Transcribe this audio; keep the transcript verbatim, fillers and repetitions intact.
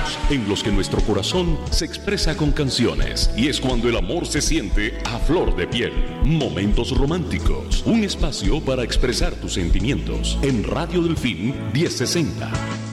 en los que nuestro corazón se expresa con canciones y es cuando el amor se siente a flor de piel. Momentos románticos, un espacio para expresar tus sentimientos en Radio Delfín mil sesenta.